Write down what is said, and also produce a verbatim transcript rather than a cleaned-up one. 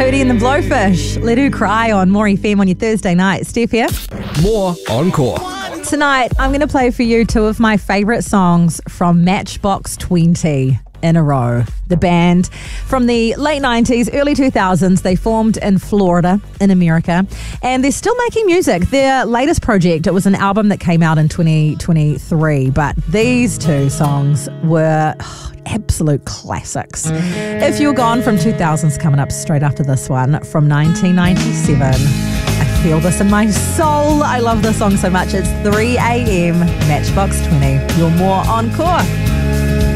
Hootie and the Blowfish. Let Who Cry on More F M on your Thursday night. Steph here. More Encore. Tonight, I'm going to play for you two of my favourite songs from Matchbox twenty in a row. The band from the late nineties, early two thousands, they formed in Florida in America, and they're still making music. Their latest project, it was an album that came out in twenty twenty-three, but these two songs were oh, absolute classics. If You're Gone from two thousands coming up straight after this one from nineteen ninety-seven. I feel this in my soul. I love this song so much. It's three a.m. Matchbox twenty. You're More Encore.